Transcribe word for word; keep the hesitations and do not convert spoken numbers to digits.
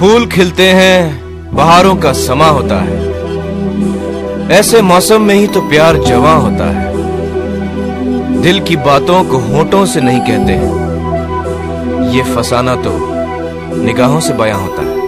फूल खिलते हैं, बहारों का समा होता है। ऐसे मौसम में ही तो प्यार जवां होता है। दिल की बातों को होठों से नहीं कहते हैं, ये फसाना तो निगाहों से बयां होता है।